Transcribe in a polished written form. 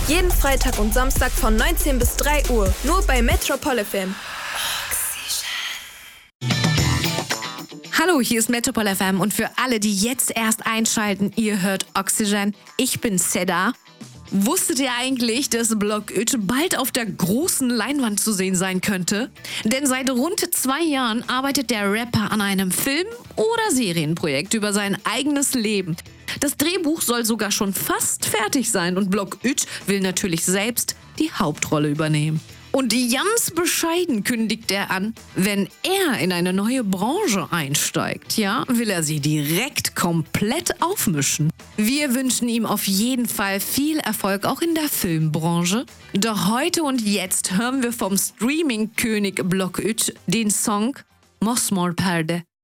Jeden Freitag und Samstag von 19 bis 3 Uhr. Nur bei Metropole FM. Hallo, hier ist Metropole FM und für alle, die jetzt erst einschalten, ihr hört Oxygen. Ich bin Seda. Wusstet ihr eigentlich, dass Block It bald auf der großen Leinwand zu sehen sein könnte? Denn seit rund 2 Jahren arbeitet der Rapper an einem Film- oder Serienprojekt über sein eigenes Leben. Das Drehbuch soll sogar schon fast fertig sein und Block It will natürlich selbst die Hauptrolle übernehmen. Und ganz bescheiden kündigt er an, wenn er in eine neue Branche einsteigt, ja, will er sie direkt komplett aufmischen. Wir wünschen ihm auf jeden Fall viel Erfolg auch in der Filmbranche. Doch heute und jetzt hören wir vom Streaming-König Block It den Song Mosmor Perde.